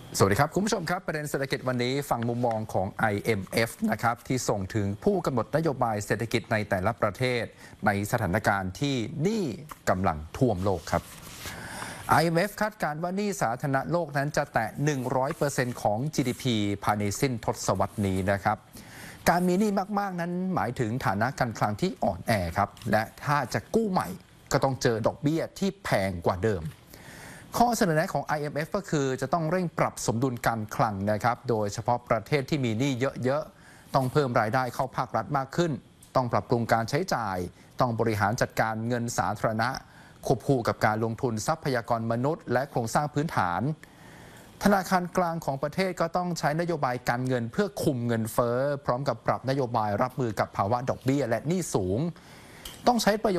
สวัสดีครับคุณผู้ชมครับประเด็นเศรษฐกิจวันนี้ฟังมุมมองของ IMF นะครับที่ส่งถึงผู้กำหนดนโยบายเศรษฐกิจในแต่ละประเทศในสถานการณ์ที่หนี้กำลังท่วมโลกครับ IMF คาดการณ์ว่าหนี้สาธารณะโลกนั้นจะแตะ 100% ของ GDP ภายในสิ้นทศวรรษนี้นะครับการมีหนี้มากๆนั้นหมายถึงฐานะการคลังที่อ่อนแอครับและถ้าจะกู้ใหม่ก็ต้องเจอดอกเบี้ยที่แพงกว่าเดิมข้อเสนอแนะของ IMF ก็คือจะต้องเร่งปรับสมดุลการคลังนะครับโดยเฉพาะประเทศที่มีหนี้เยอะๆต้องเพิ่มรายได้เข้าภาครัฐมากขึ้นต้องปรับปรุงการใช้จ่ายต้องบริหารจัดการเงินสาธารณะควบคู่กับการลงทุนทรัพยากรมนุษย์และโครงสร้างพื้นฐานธนาคารกลางของประเทศก็ต้องใช้นโยบายการเงินเพื่อคุมเงินเฟ้อพร้อมกับปรับนโยบายรับมือกับภาวะดอกเบี้ยและหนี้สูงต้องใช้ประโยชน์